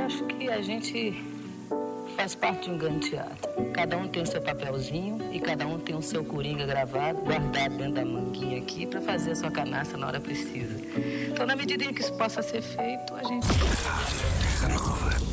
acho que a gente faz parte de um grande teatro. Cada um tem o seu papelzinho e cada um tem o seu coringa gravado, guardado dentro da manguinha aqui para fazer a sua canastra na hora precisa. Então, na medida em que isso possa ser feito, a gente... Rádio Terra Nova.